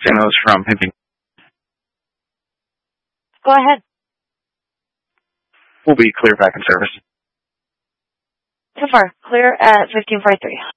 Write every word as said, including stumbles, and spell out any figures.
signals from Pimping. Go ahead. We'll be clear back in service. So far, clear at fifteen forty-three.